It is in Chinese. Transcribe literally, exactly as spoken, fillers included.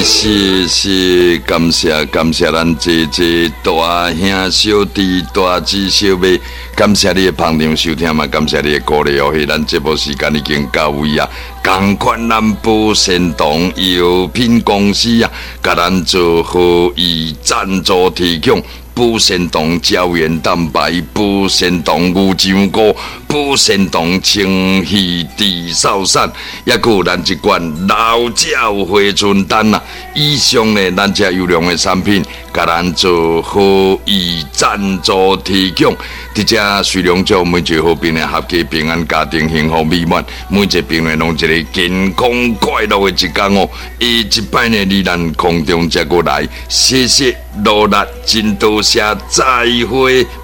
是是，感谢感谢咱这这大兄小弟、大姊小妹，感谢你的捧场收听嘛，感谢你的鼓励哦。迄咱节目时间已经到位啊，同款南部仙童药品公司啊，甲咱做好以赞助提供。补肾糖胶原蛋白、补肾糖牛樟菇、补肾糖清气治嗽散，也有咱一罐老鸟回春丹啊。以上呢，咱这优良的产品，甲咱做好以赞助提供。伫这水龙祝每一个好朋友合家平安、家庭幸福美满，每一个朋友拢一个健康快乐的一天哦。下一摆呢，你咱空中再过来，谢谢努力，真多谢，再会。